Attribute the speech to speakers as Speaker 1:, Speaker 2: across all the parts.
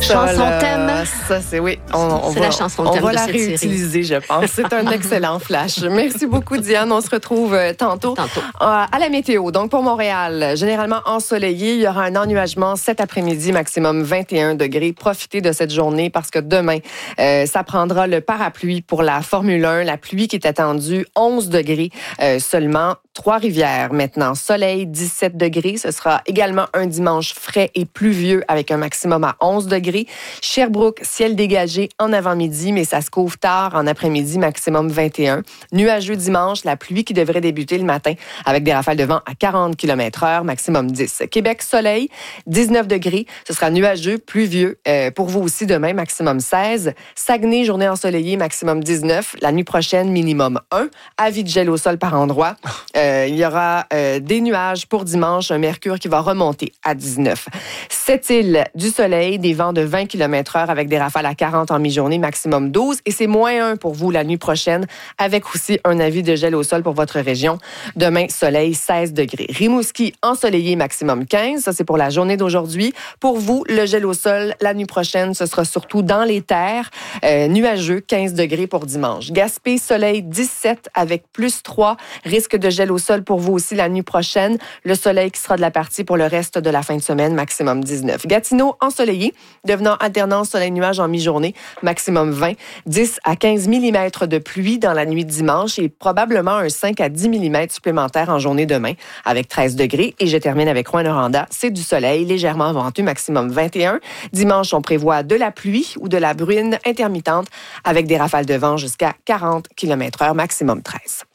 Speaker 1: Chanson thème.
Speaker 2: Ça, c'est oui.
Speaker 1: C'est la chanson thème
Speaker 2: on va
Speaker 1: de
Speaker 2: la
Speaker 1: cette série.
Speaker 2: réutiliser, je pense. C'est un excellent flash. Merci beaucoup, Diane. On se retrouve tantôt. À la météo. Donc, pour Montréal, généralement ensoleillé. Il y aura un ennuagement cet après-midi, maximum 21 degrés. Profitez de cette journée parce que demain, ça prendra le parapluie pour la Formule 1. La pluie qui est attendue, 11 degrés seulement. Trois-Rivières, maintenant, soleil, 17 degrés. Ce sera également un dimanche frais et pluvieux avec un maximum à 11 degrés. Sherbrooke, ciel dégagé en avant-midi, mais ça se couvre tard en après-midi, maximum 21. Nuageux dimanche, la pluie qui devrait débuter le matin avec des rafales de vent à 40 km/h, maximum 10. Québec, soleil, 19 degrés. Ce sera nuageux, pluvieux. Pour vous aussi, demain, maximum 16. Saguenay, journée ensoleillée, maximum 19. La nuit prochaine, minimum 1. Avis de gel au sol par endroit. Il y aura des nuages pour dimanche, un mercure qui va remonter à 19. Sept-Îles, du soleil, des vents de 20 km/h avec des rafales à 40 en mi-journée, maximum 12. Et c'est moins 1 pour vous la nuit prochaine, avec aussi un avis de gel au sol pour votre région. Demain, soleil, 16 degrés. Rimouski, ensoleillé, maximum 15. Ça, c'est pour la journée d'aujourd'hui. Pour vous, le gel au sol, la nuit prochaine, ce sera surtout dans les terres. Nuageux, 15 degrés pour dimanche. Gaspé, soleil, 17 avec plus 3. Risque de gel au sol pour vous aussi la nuit prochaine. Le soleil qui sera de la partie pour le reste de la fin de semaine, maximum 19. Gatineau, ensoleillé, devenant alternance soleil-nuage en mi-journée, maximum 20. 10 à 15 mm de pluie dans la nuit de dimanche et probablement un 5 à 10 mm supplémentaire en journée demain avec 13 degrés. Et je termine avec Rouyn-Noranda. C'est du soleil, légèrement venteux, maximum 21. Dimanche, on prévoit de la pluie ou de la bruine intermittente avec des rafales de vent jusqu'à 40 km/h, maximum 13.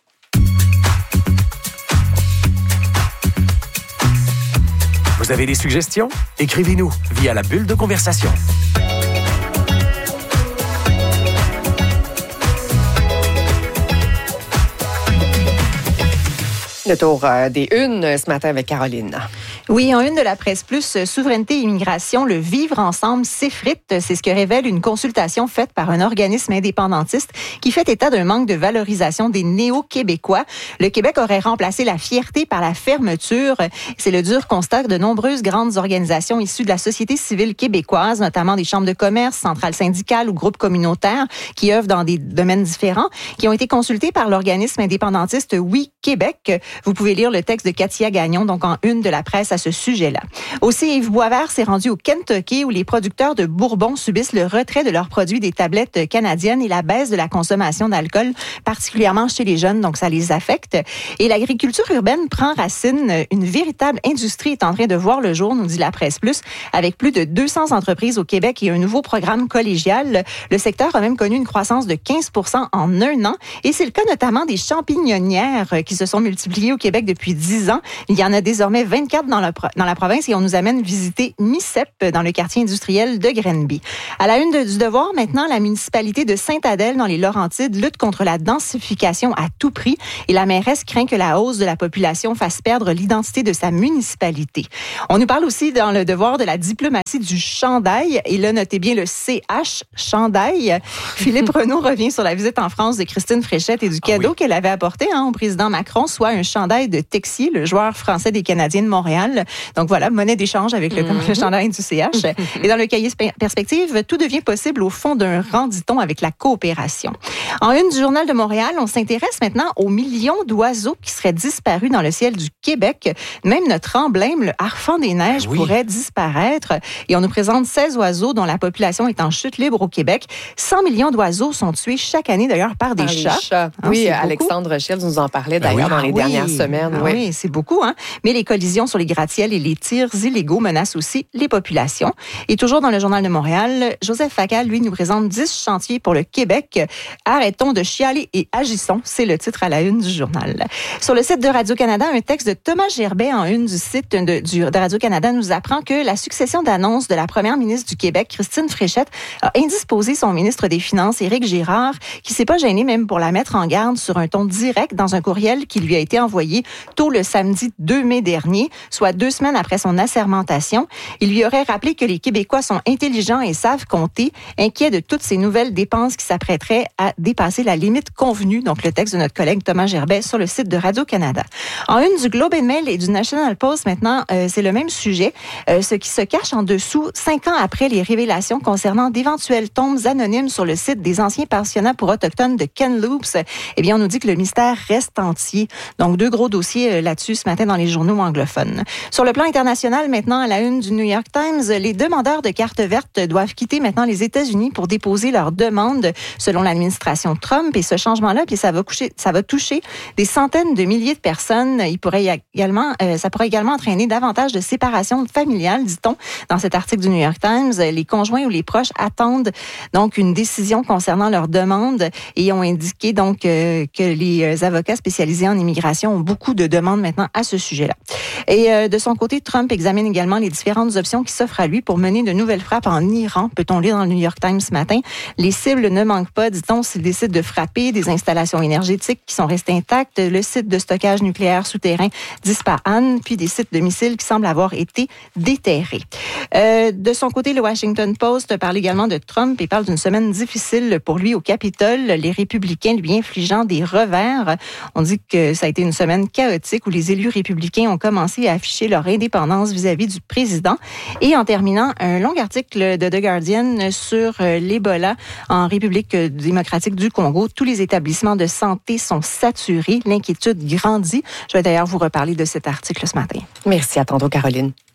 Speaker 3: Vous avez des suggestions? Écrivez-nous via la bulle de conversation.
Speaker 2: Le tour des unes ce matin avec Caroline.
Speaker 4: Oui, en une de la presse plus, souveraineté et immigration, le vivre ensemble s'effrite. C'est ce que révèle une consultation faite par un organisme indépendantiste qui fait état d'un manque de valorisation des néo-québécois. Le Québec aurait remplacé la fierté par la fermeture. C'est le dur constat de nombreuses grandes organisations issues de la société civile québécoise, notamment des chambres de commerce, centrales syndicales ou groupes communautaires qui œuvrent dans des domaines différents, qui ont été consultés par l'organisme indépendantiste Oui Québec. Vous pouvez lire le texte de Katia Gagnon, donc en une de la presse à ce sujet-là. Aussi, Yves Boisvert s'est rendu au Kentucky où les producteurs de bourbon subissent le retrait de leurs produits des tablettes canadiennes et la baisse de la consommation d'alcool, particulièrement chez les jeunes, donc ça les affecte. Et l'agriculture urbaine prend racine. Une véritable industrie est en train de voir le jour, nous dit la presse plus, avec plus de 200 entreprises au Québec et un nouveau programme collégial. Le secteur a même connu une croissance de 15% en un an et c'est le cas notamment des champignonnières qui se sont multipliées au Québec depuis 10 ans. Il y en a désormais 24 dans la province et on nous amène visiter MICEP dans le quartier industriel de Grenby. À la une du Devoir, maintenant, la municipalité de Sainte-Adèle dans les Laurentides lutte contre la densification à tout prix et la mairesse craint que la hausse de la population fasse perdre l'identité de sa municipalité. On nous parle aussi dans le Devoir de la diplomatie du chandail et là, notez bien le CH, chandail. Philippe Renaud revient sur la visite en France de Christine Fréchette et du cadeau qu'elle avait apporté au président Macron, soit un chandail de Texier, le joueur français des Canadiens de Montréal. Donc voilà, monnaie d'échange avec le chandail du CH. Et dans le cahier perspective, tout devient possible au fond d'un rang, dit-on, avec la coopération. En une du Journal de Montréal, on s'intéresse maintenant aux millions d'oiseaux qui seraient disparus dans le ciel du Québec. Même notre emblème, le harfang des neiges, pourrait disparaître. Et on nous présente 16 oiseaux dont la population est en chute libre au Québec. 100 millions d'oiseaux sont tués chaque année, d'ailleurs, par des chats.
Speaker 2: Oui, Alexandre Shields nous en parlait d'ailleurs dans les dernières semaines.
Speaker 4: Oui, c'est beaucoup. Mais les collisions sur les gratte-ciels et les tirs illégaux menacent aussi les populations. Et toujours dans le Journal de Montréal, Joseph Facal, lui, nous présente 10 chantiers pour le Québec. Arrêtons de chialer et agissons. C'est le titre à la une du journal. Sur le site de Radio-Canada, un texte de Thomas Gerbet en une du site de Radio-Canada nous apprend que la succession d'annonces de la première ministre du Québec, Christine Fréchette, a indisposé son ministre des Finances, Éric Girard, qui s'est pas gêné même pour la mettre en garde sur un ton direct dans un courriel qui lui a été envoyé tôt le samedi 2 mai dernier, soit 2 semaines après son assermentation. Il lui aurait rappelé que les Québécois sont intelligents et savent compter, inquiets de toutes ces nouvelles dépenses qui s'apprêteraient à dépasser la limite convenue. Donc, le texte de notre collègue Thomas Gerbet sur le site de Radio-Canada. En une du Globe and Mail et du National Post, maintenant, c'est le même sujet. Ce qui se cache en dessous, 5 ans après les révélations concernant d'éventuelles tombes anonymes sur le site des anciens pensionnats pour autochtones de Kamloops, eh bien, on nous dit que le mystère reste entier. Donc, 2 gros dossiers là-dessus ce matin dans les journaux anglophones. Sur le plan international, maintenant, à la une du New York Times, les demandeurs de carte verte doivent quitter maintenant les États-Unis pour déposer leur demande selon l'administration Trump. Et ce changement-là, puis ça va toucher des centaines de milliers de personnes. Ça pourrait également entraîner davantage de séparation familiale, dit-on, dans cet article du New York Times. Les conjoints ou les proches attendent donc une décision concernant leur demande et ont indiqué donc que les avocats spécialisés en immigration ont beaucoup de demandes maintenant à ce sujet-là. Et de son côté, Trump examine également les différentes options qui s'offrent à lui pour mener de nouvelles frappes en Iran, peut-on lire dans le New York Times ce matin. Les cibles ne manquent pas, dit-on, s'il décide de frapper des installations énergétiques qui sont restées intactes, le site de stockage nucléaire souterrain d'Ispahan, puis des sites de missiles qui semblent avoir été déterrés. De son côté, le Washington Post parle également de Trump et parle d'une semaine difficile pour lui au Capitole, les républicains lui infligeant des revers. On dit que ça a été une semaine chaotique où les élus républicains ont commencé à afficher leur indépendance vis-à-vis du président. Et en terminant, un long article de The Guardian sur l'Ebola en République démocratique du Congo. Tous les établissements de santé sont saturés. L'inquiétude grandit. Je vais d'ailleurs vous reparler de cet article ce matin.
Speaker 2: Merci, à tantôt, Caroline.